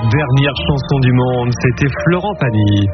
dernière chanson du monde, c'était Florent Pagny.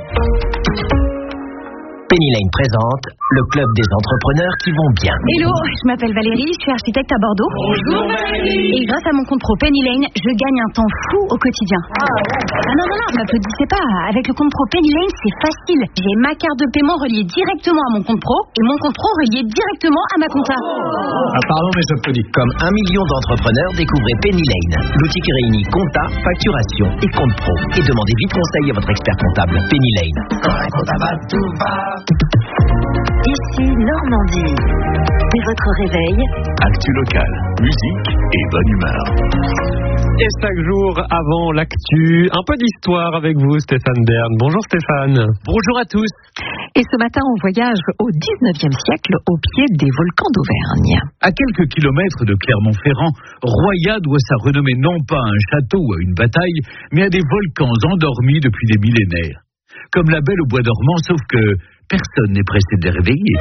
Penny Lane présente le club des entrepreneurs qui vont bien. Hello, je m'appelle Valérie, je suis architecte à Bordeaux. Bonjour Valérie. Et grâce à mon compte pro Penny Lane, je gagne un temps fou au quotidien. Non, m'applaudissez pas. Avec le compte pro Penny Lane, c'est facile. J'ai ma carte de paiement reliée directement à mon compte pro et mon compte pro relié directement à ma compta. Pardon, mais j'applaudis. Comme 1 million d'entrepreneurs, découvrez Penny Lane, l'outil qui réunit compta, facturation et compte pro. Et demandez vite conseil à votre expert comptable. Penny Lane. Quand un comptable, tout va. Ici Normandie. C'est votre réveil. Actu locale, musique et bonne humeur. Et chaque jour avant l'actu, un peu d'histoire avec vous, Stéphane Bern. Bonjour Stéphane. Bonjour à tous. Et ce matin, on voyage au 19e siècle au pied des volcans d'Auvergne. À quelques kilomètres de Clermont-Ferrand, Roya doit sa renommée non pas à un château ou à une bataille, mais à des volcans endormis depuis des millénaires. Comme la Belle au bois dormant, sauf que personne n'est pressé de les réveiller.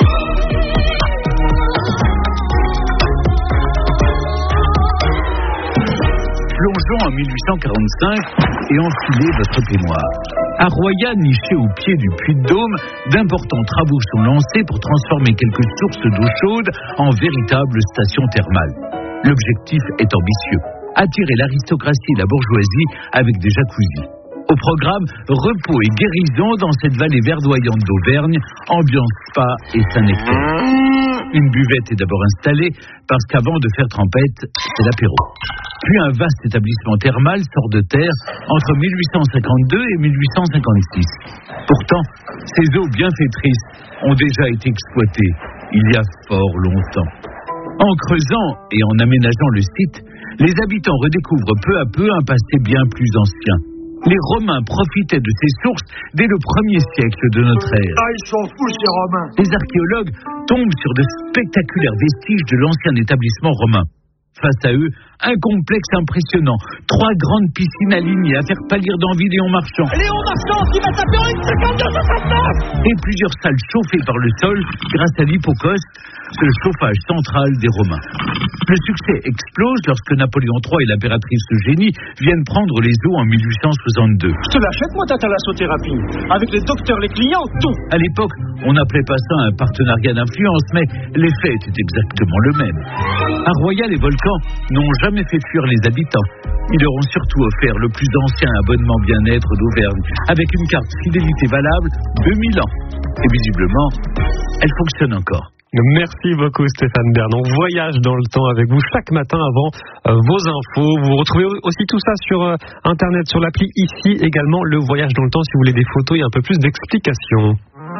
Plongeons en 1845 et enfilez votre peignoir. À Roya, niché au pied du Puy de Dôme, d'importants travaux sont lancés pour transformer quelques sources d'eau chaude en véritables stations thermales. L'objectif est ambitieux, attirer l'aristocratie et la bourgeoisie avec des jacuzzis. Au programme, repos et guérison dans cette vallée verdoyante d'Auvergne, ambiance spa et Saint-Nectaire. Une buvette est d'abord installée parce qu'avant de faire trempette, c'est l'apéro. Puis un vaste établissement thermal sort de terre entre 1852 et 1856. Pourtant, ces eaux bienfaitrices ont déjà été exploitées il y a fort longtemps. En creusant et en aménageant le site, les habitants redécouvrent peu à peu un passé bien plus ancien. Les Romains profitaient de ces sources dès le 1er siècle de notre ère. Ils sont fous ces Romains. Les archéologues tombent sur de spectaculaires vestiges de l'ancien établissement romain. Face à eux, un complexe impressionnant. 3 grandes piscines alignées à faire pâlir d'envie Léon Marchand. Léon Marchand qui va taper en 52-69. Et plusieurs salles chauffées par le sol grâce à l'hypocaustes, le chauffage central des Romains. Le succès explose lorsque Napoléon III et l'impératrice Eugénie viennent prendre les eaux en 1862. Je te l'achète moi ta thalassothérapie. Avec les docteurs, les clients, tout. À l'époque, on n'appelait pas ça un partenariat d'influence, mais l'effet était exactement le même. À Roya, les volcans n'ont jamais fait fuir les habitants. Ils leur ont surtout offert le plus ancien abonnement bien-être d'Auvergne, avec une carte fidélité valable 2000 ans. Et visiblement, elle fonctionne encore. Merci beaucoup Stéphane Bern. On voyage dans le temps avec vous chaque matin avant vos infos. Vous retrouvez aussi tout ça sur internet, sur l'appli ici également, le voyage dans le temps, si vous voulez des photos et un peu plus d'explications.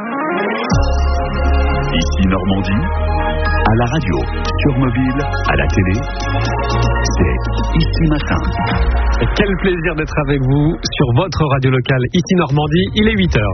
Ici Normandie, à la radio, sur mobile, à la télé, c'est Ici Matin. Quel plaisir d'être avec vous sur votre radio locale Ici Normandie, il est 8h.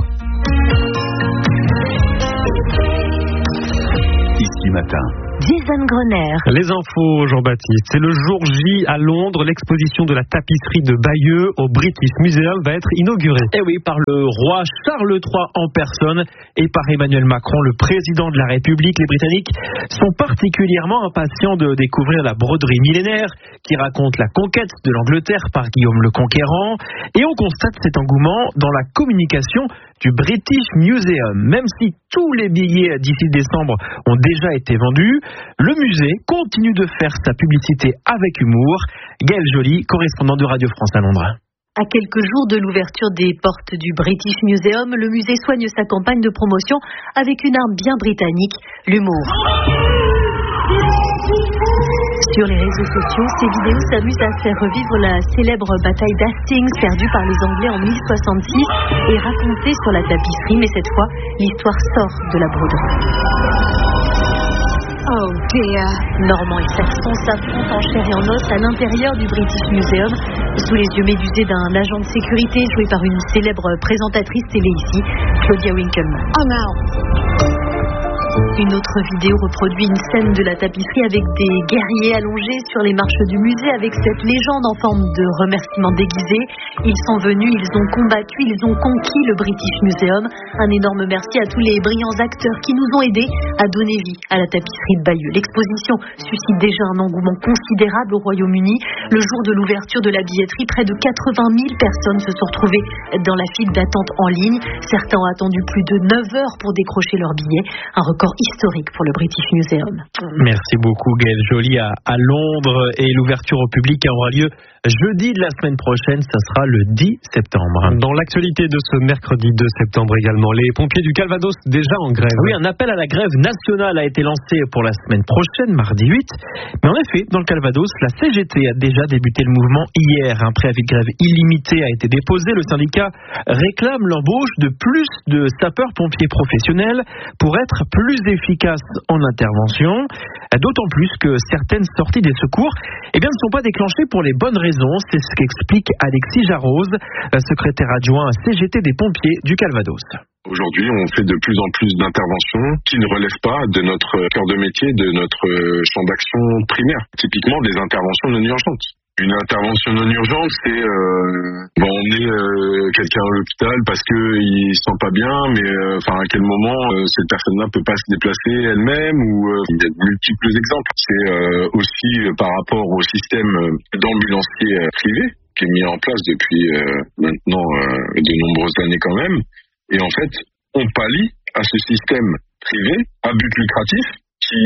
Ici Matin. Jason Grener. Les infos, Jean-Baptiste. C'est le jour J à Londres. L'exposition de la tapisserie de Bayeux au British Museum va être inaugurée. Et oui, par le roi Charles III en personne et par Emmanuel Macron, le président de la République. Les Britanniques sont particulièrement impatients de découvrir la broderie millénaire qui raconte la conquête de l'Angleterre par Guillaume le Conquérant. Et on constate cet engouement dans la communication du British Museum. Même si tous les billets d'ici décembre ont déjà été vendus, le musée continue de faire sa publicité avec humour. Gaëlle Joly, correspondante de Radio France à Londres. À quelques jours de l'ouverture des portes du British Museum, le musée soigne sa campagne de promotion avec une arme bien britannique, l'humour. Sur les réseaux sociaux, ces vidéos s'amusent à faire revivre la célèbre bataille d'Hastings perdue par les Anglais en 1066 et racontée sur la tapisserie, mais cette fois, l'histoire sort de la broderie. Oh dear. Normands et Saxons s'affrontent en chair et en os à l'intérieur du British Museum, sous les yeux médusés d'un agent de sécurité joué par une célèbre présentatrice télé ici, Claudia Winkleman. Oh no. Une autre vidéo reproduit une scène de la tapisserie avec des guerriers allongés sur les marches du musée avec cette légende en forme de remerciement déguisé. Ils sont venus, ils ont combattu, ils ont conquis le British Museum. Un énorme merci à tous les brillants acteurs qui nous ont aidés à donner vie à la tapisserie de Bayeux. L'exposition suscite déjà un engouement considérable au Royaume-Uni. Le jour de l'ouverture de la billetterie, près de 80 000 personnes se sont retrouvées dans la file d'attente en ligne. Certains ont attendu plus de 9 heures pour décrocher leur billet. Un record historique pour le British Museum. Merci beaucoup Gaëlle Joly à Londres, et l'ouverture au public aura lieu jeudi de la semaine prochaine, ça sera le 10 septembre. Dans l'actualité de ce mercredi 2 septembre également, les pompiers du Calvados déjà en grève. Oui, un appel à la grève nationale a été lancé pour la semaine prochaine, mardi 8. Mais en effet, dans le Calvados, la CGT a déjà débuté le mouvement hier. Un préavis de grève illimité a été déposé. Le syndicat réclame l'embauche de plus de sapeurs-pompiers professionnels pour être plus efficaces en intervention. D'autant plus que certaines sorties des secours ne sont pas déclenchées pour les bonnes raisons. C'est ce qu'explique Alexis Jarose, secrétaire adjoint à CGT des pompiers du Calvados. Aujourd'hui, on fait de plus en plus d'interventions qui ne relèvent pas de notre cœur de métier, de notre champ d'action primaire. Typiquement des interventions non urgentes. Une intervention non urgente, c'est emmener quelqu'un à l'hôpital parce qu'il se sent pas bien, mais à quel moment cette personne-là peut pas se déplacer elle-même, ou il y a de multiples exemples. C'est aussi par rapport au système d'ambulanciers privés qui est mis en place depuis maintenant de nombreuses années quand même. Et en fait, on pallie à ce système privé à but lucratif qui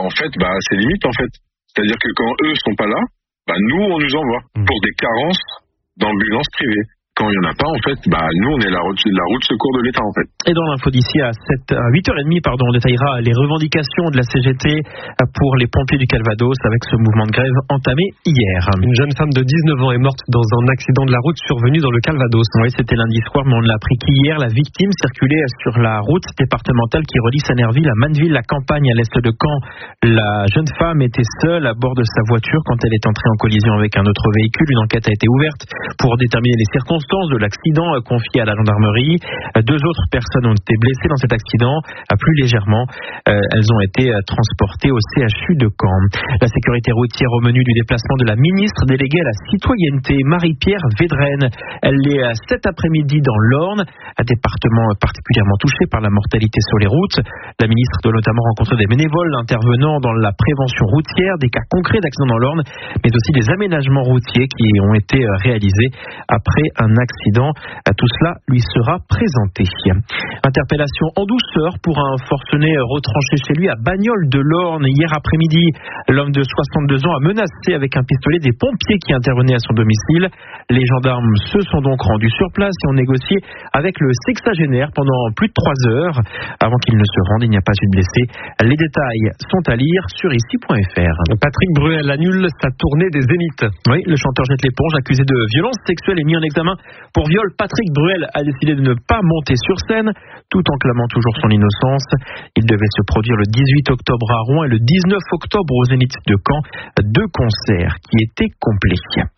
a ses limites en fait. C'est-à-dire que quand eux sont pas là, nous, on nous envoie pour des carences d'ambulances privées. Quand il n'y en a pas, en fait, nous, on est la route de secours de l'État, en fait. Et dans l'info d'ici à 8h30, on détaillera les revendications de la CGT pour les pompiers du Calvados avec ce mouvement de grève entamé hier. Une jeune femme de 19 ans est morte dans un accident de la route survenu dans le Calvados. Oui, c'était lundi soir, mais on ne l'a appris qu'hier. La victime circulait sur la route départementale qui relie Sanerville à Manneville, la campagne à l'est de Caen. La jeune femme était seule à bord de sa voiture quand elle est entrée en collision avec un autre véhicule. Une enquête a été ouverte pour déterminer les circonstances de l'accident confié à la gendarmerie. 2 autres personnes ont été blessées dans cet accident, plus légèrement. Elles ont été transportées au CHU de Caen. La sécurité routière au menu du déplacement de la ministre déléguée à la citoyenneté, Marie-Pierre Védrenne. Elle est cet après-midi dans l'Orne, un département particulièrement touché par la mortalité sur les routes. La ministre doit notamment rencontrer des bénévoles intervenant dans la prévention routière, des cas concrets d'accidents dans l'Orne, mais aussi des aménagements routiers qui ont été réalisés après un accident. Tout cela lui sera présenté. Interpellation en douceur pour un forcené retranché chez lui à Bagnoles de l'Orne hier après-midi. L'homme de 62 ans a menacé avec un pistolet des pompiers qui intervenaient à son domicile. Les gendarmes se sont donc rendus sur place et ont négocié avec le sexagénaire pendant plus de 3 heures. Avant qu'il ne se rende, il n'y a pas eu de blessés. Les détails sont à lire sur ici.fr. Patrick Bruel annule sa tournée des Zéniths. Oui, le chanteur jette l'éponge, accusé de violence sexuelle et mis en examen pour viol. Patrick Bruel a décidé de ne pas monter sur scène, tout en clamant toujours son innocence. Il devait se produire le 18 octobre à Rouen et le 19 octobre au Zénith de Caen. 2 concerts qui étaient complets.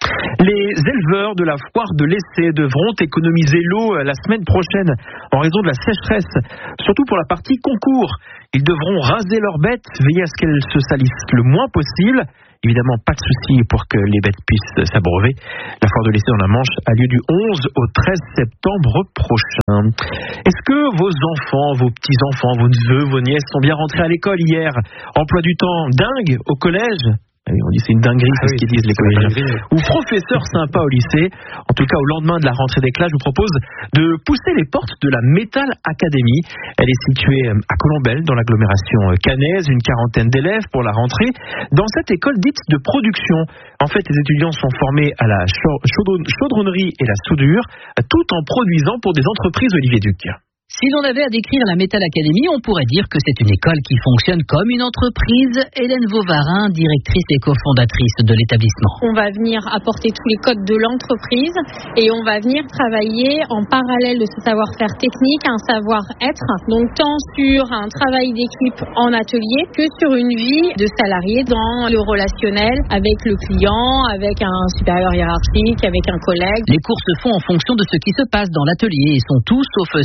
Les éleveurs de la foire de l'Essai devront économiser l'eau la semaine prochaine en raison de la sécheresse, surtout pour la partie concours. Ils devront raser leurs bêtes, veiller à ce qu'elles se salissent le moins possible. Évidemment, pas de souci pour que les bêtes puissent s'abreuver. La foire de l'Essai dans la Manche a lieu du 11 au 13 septembre prochain. Est-ce que vos enfants, vos petits-enfants, vos neveux, vos nièces sont bien rentrés à l'école hier? Emploi du temps dingue au collège? On dit c'est une dinguerie, c'est ce qu'ils disent les collégiens. Ou professeur sympa au lycée. En tout cas, au lendemain de la rentrée des classes, je vous propose de pousser les portes de la Metal Academy. Elle est située à Colombelles, dans l'agglomération caennaise. Une 40aine d'élèves pour la rentrée. Dans cette école dite de production, en fait, les étudiants sont formés à la chaudronnerie et la soudure, tout en produisant pour des entreprises. Olivier Duc. Si l'on avait à décrire la Metal Academy, on pourrait dire que c'est une école qui fonctionne comme une entreprise. Hélène Vauvarin, directrice et cofondatrice de l'établissement. On va venir apporter tous les codes de l'entreprise et on va venir travailler en parallèle de ce savoir-faire technique, un savoir-être, donc tant sur un travail d'équipe en atelier que sur une vie de salarié dans le relationnel avec le client, avec un supérieur hiérarchique, avec un collègue. Les cours se font en fonction de ce qui se passe dans l'atelier et sont tous sauf scolaires.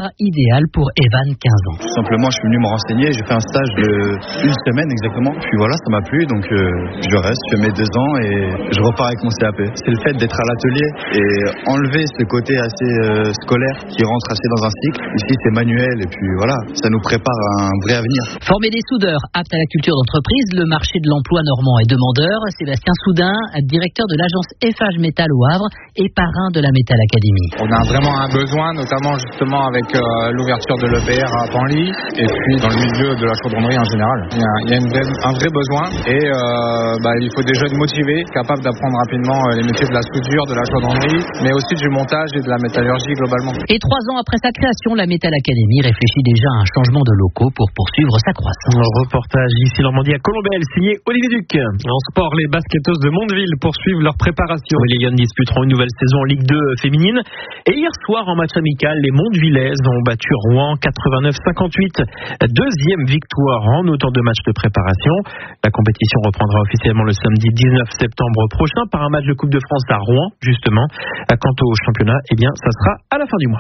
l'horaire idéal pour Evan, 15 ans. Simplement, je suis venu me renseigner, j'ai fait un stage de 1 semaine exactement. Puis voilà, ça m'a plu, donc je reste, je fais mes 2 ans et je repars avec mon CAP. C'est le fait d'être à l'atelier et enlever ce côté assez scolaire qui rentre assez dans un cycle. Ici, c'est manuel et puis voilà, ça nous prépare à un vrai avenir. Former des soudeurs aptes à la culture d'entreprise, le marché de l'emploi normand est demandeur. Sébastien Soudin, directeur de l'agence Eiffage Métal au Havre et parrain de la Métal Academy. On a vraiment un besoin, notamment justement avec l'ouverture de l'EPR à Panly et puis dans le milieu de la chaudronnerie en général. Il y a un vrai besoin et il faut des jeunes motivés, capables d'apprendre rapidement les métiers de la soudure, de la chaudronnerie, mais aussi du montage et de la métallurgie globalement. Et 3 ans après sa création, la Métal Academy réfléchit déjà à un changement de locaux pour poursuivre sa croissance. Un reportage ici Normandie à Colombelle, signé Olivier Duc. En sport, les basketteuses de Mondeville poursuivent leur préparation. Les Lyonnes disputeront une nouvelle saison en Ligue 2 féminine. Et hier soir, en match amical, les Mondevillaises ont battu Rouen 89-58. Deuxième victoire en autant de matchs de préparation. La compétition reprendra officiellement le samedi 19 septembre prochain par un match de Coupe de France à Rouen, justement. Quant au championnat, ça sera à la fin du mois.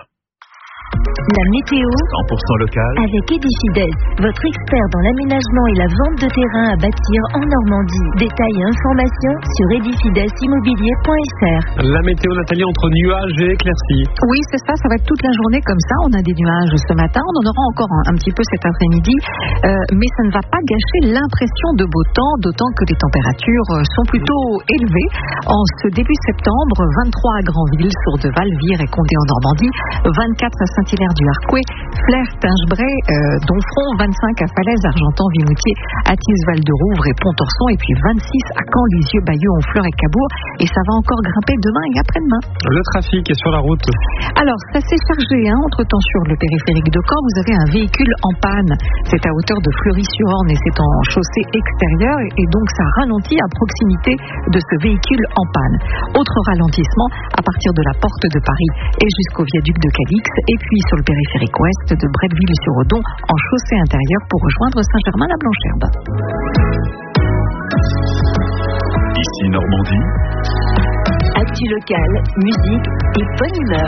La météo 100% local avec Edifides, votre expert dans l'aménagement et la vente de terrain à bâtir en Normandie. Détails et informations sur edifidesimmobilier.fr. La météo, Nathalie, entre nuages et éclaircies. Oui, c'est ça va être toute la journée comme ça. On a des nuages ce matin, on en aura encore un petit peu cet après-midi, mais ça ne va pas gâcher l'impression de beau temps, d'autant que les températures sont plutôt élevées. En ce début septembre, 23 à Granville, Sourdeval, Vire et Condé en Normandie, 24 à Saint-Hilaire-du-Harcouët, Flers, Tingebray, Donfront, 25 à Falaise, Argentan, Vimoutier, Athis, Val-de-Rouvre et Pontorson, et puis 26 à Caen, Lisieux, Bayeux, Honfleur et Cabourg, et ça va encore grimper demain et après-demain. Le trafic est sur la route. Alors, ça s'est chargé, entre-temps sur le périphérique de Caen, vous avez un véhicule en panne. C'est à hauteur de Fleury-sur-Orne et c'est en chaussée extérieure, et donc ça ralentit à proximité de ce véhicule en panne. Autre ralentissement à partir de la porte de Paris et jusqu'au viaduc de Cadix, et puis sur le périphérique ouest de Bretteville-sur-Odon en chaussée intérieure pour rejoindre Saint-Germain-la-Blancherbe. Ici Normandie. Actu locale, musique et bonne humeur.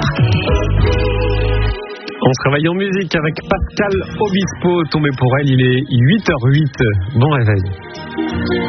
On se réveille en musique avec Pascal Obispo. Tombé pour elle, il est 8h08. Bon réveil.